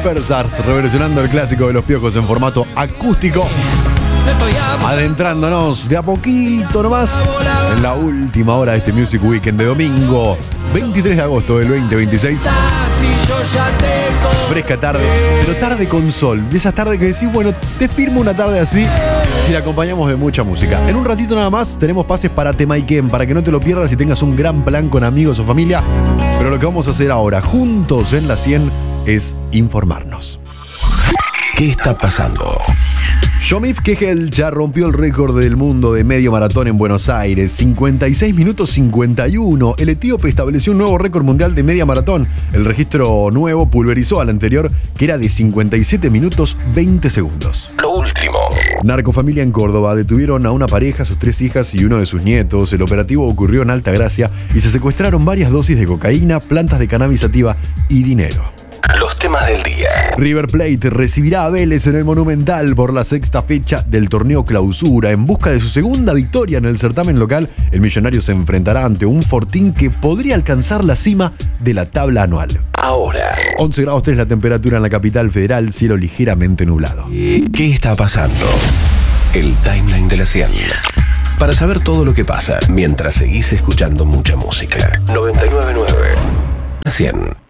Persas reversionando el clásico de Los Piojos en formato acústico. Adentrándonos de a poquito nomás en la última hora de este Music Weekend de domingo 23 de agosto del 2026. Fresca tarde, pero tarde con sol. De esas tardes que decís, bueno, te firmo una tarde así si la acompañamos de mucha música. En un ratito nada más tenemos pases para Temaiken, para que no te lo pierdas y tengas un gran plan con amigos o familia. Pero lo que vamos a hacer ahora, juntos en la 100, es informarnos. ¿Qué está pasando? Jomif Kegel ya rompió el récord del mundo de medio maratón en Buenos Aires, 56 minutos 51. El etíope estableció un nuevo récord mundial de media maratón. El registro nuevo pulverizó al anterior, que era de 57 minutos 20 segundos. Lo último. Narcofamilia en Córdoba detuvieron a una pareja, sus 3 hijas y uno de sus nietos. El operativo ocurrió en Altagracia y se secuestraron varias dosis de cocaína, plantas de cannabis sativa y dinero. Los temas del día. River Plate recibirá a Vélez en el Monumental por la 6ª fecha del torneo Clausura. En busca de su segunda victoria en el certamen local, el millonario se enfrentará ante un Fortín que podría alcanzar la cima de la tabla anual. Ahora. 11 grados 3 la temperatura en la capital federal, cielo ligeramente nublado. ¿Qué está pasando? El timeline de la 100. Para saber todo lo que pasa mientras seguís escuchando mucha música. 99.9 La 100.